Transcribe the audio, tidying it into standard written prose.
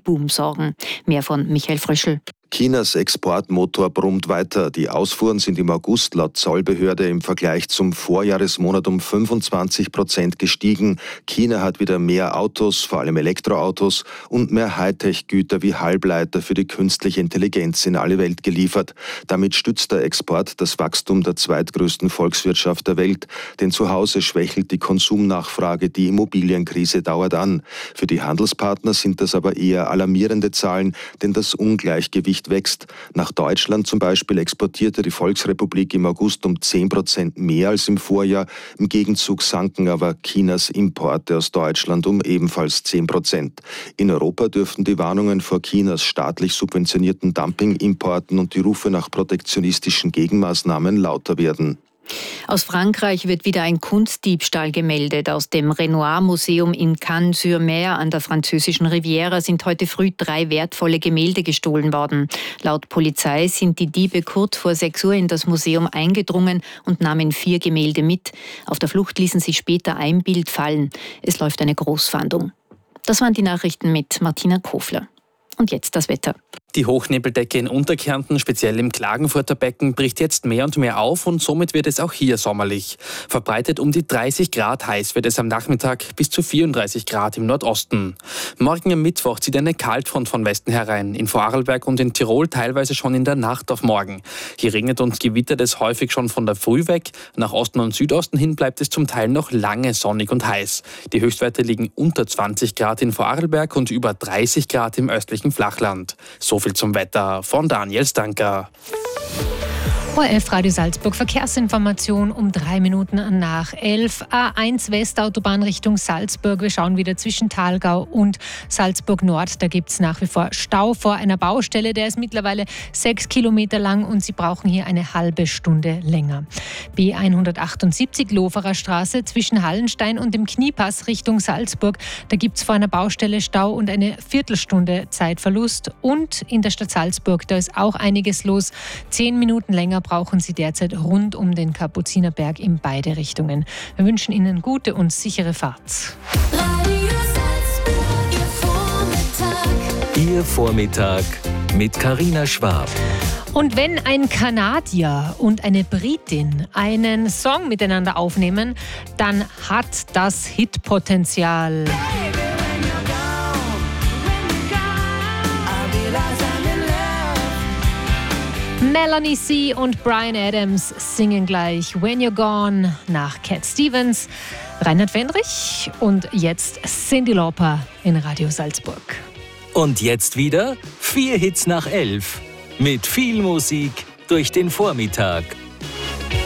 Boom sorgen. Mehr von Michael Fröschl. Chinas Exportmotor brummt weiter. Die Ausfuhren sind im August laut Zollbehörde im Vergleich zum Vorjahresmonat um 25% gestiegen. China hat wieder mehr Autos, vor allem Elektroautos, und mehr Hightech-Güter wie Halbleiter für die künstliche Intelligenz in alle Welt geliefert. Damit stützt der Export das Wachstum der zweitgrößten Volkswirtschaft der Welt. Denn zu Hause schwächelt die Konsumnachfrage, die Immobilienkrise dauert an. Für die Handelspartner sind das aber eher alarmierende Zahlen, denn das Ungleichgewicht wächst. Nach Deutschland zum Beispiel exportierte die Volksrepublik im August um 10% mehr als im Vorjahr. Im Gegenzug sanken aber Chinas Importe aus Deutschland um ebenfalls 10%. In Europa dürften die Warnungen vor Chinas staatlich subventionierten Dumpingimporten und die Rufe nach protektionistischen Gegenmaßnahmen lauter werden. Aus Frankreich wird wieder ein Kunstdiebstahl gemeldet. Aus dem Renoir-Museum in Cannes-sur-Mer an der französischen Riviera sind heute früh 3 wertvolle Gemälde gestohlen worden. Laut Polizei sind die Diebe kurz vor 6 Uhr in das Museum eingedrungen und nahmen 4 Gemälde mit. Auf der Flucht ließen sie später ein Bild fallen. Es läuft eine Großfahndung. Das waren die Nachrichten mit Martina Kofler. Und jetzt das Wetter. Die Hochnebeldecke in Unterkärnten, speziell im Klagenfurter Becken, bricht jetzt mehr und mehr auf und somit wird es auch hier sommerlich. Verbreitet um die 30 Grad heiß wird es am Nachmittag bis zu 34 Grad im Nordosten. Morgen am Mittwoch zieht eine Kaltfront von Westen herein, in Vorarlberg und in Tirol teilweise schon in der Nacht auf morgen. Hier regnet und gewittert es häufig schon von der Früh weg. Nach Osten und Südosten hin bleibt es zum Teil noch lange sonnig und heiß. Die Höchstwerte liegen unter 20 Grad in Vorarlberg und über 30 Grad im östlichen Flachland. So viel zum Wetter von Daniel Stanker. ORF Radio Salzburg, Verkehrsinformation um 3 Minuten nach 11. A1 Westautobahn Richtung Salzburg. Wir schauen wieder zwischen Thalgau und Salzburg Nord. Da gibt es nach wie vor Stau vor einer Baustelle. Der ist mittlerweile 6 Kilometer lang und Sie brauchen hier eine halbe Stunde länger. B178 Loferer Straße zwischen Hallenstein und dem Kniepass Richtung Salzburg. Da gibt es vor einer Baustelle Stau und eine Viertelstunde Zeitverlust. Und in der Stadt Salzburg, da ist auch einiges los. 10 Minuten länger brauchen Sie derzeit rund um den Kapuzinerberg in beide Richtungen. Wir wünschen Ihnen gute und sichere Fahrt. Ihr Vormittag mit Carina Schwab. Und wenn ein Kanadier und eine Britin einen Song miteinander aufnehmen, dann hat das Hitpotenzial. Melanie C. und Bryan Adams singen gleich When You're Gone nach Cat Stevens, Reinhard Fendrich und jetzt Cyndi Lauper in Radio Salzburg. Und jetzt wieder 4 Hits nach 11 mit viel Musik durch den Vormittag.